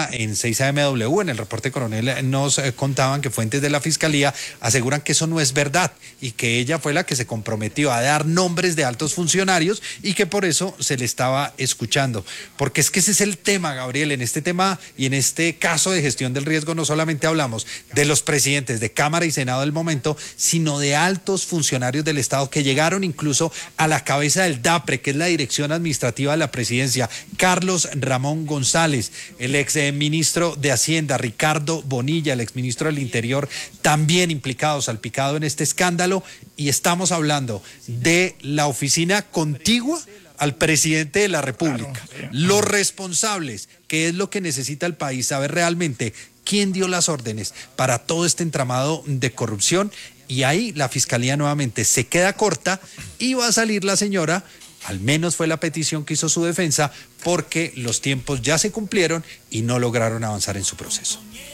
en 6AMW, en el reporte coronel, nos contaban que fuentes de la Fiscalía aseguran que eso no es verdad y que ella fue la que se comprometió a dar nombres de altos funcionarios y que por eso se le estaba escuchando. Porque es que ese es el tema, Gabriel. En este tema y en este caso de gestión del riesgo no solamente hablamos de los presidentes de Cámara y Senado del momento, sino de altos funcionarios del Estado que llegaron incluso a la cabeza del DAPRE, que es la Dirección Administrativa de la Presidencia. Carlos Ramón González, el ex ministro de Hacienda, Ricardo Bonilla, el ex ministro del Interior, también implicado, salpicado en este escándalo, y estamos hablando de la oficina contigua al presidente de la República. Los responsables, que es lo que necesita el país, saber realmente quién dio las órdenes para todo este entramado de corrupción, y ahí la Fiscalía nuevamente se queda corta y va a salir la señora. Al menos fue la petición que hizo su defensa, porque los tiempos ya se cumplieron y no lograron avanzar en su proceso.